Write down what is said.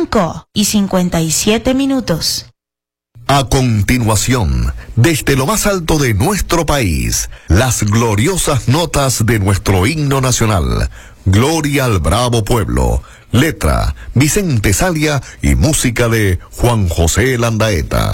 5:57. A continuación, desde lo más alto de nuestro país, las gloriosas notas de nuestro himno nacional. Gloria al bravo pueblo. Letra, Vicente Salia y música de Juan José Landaeta.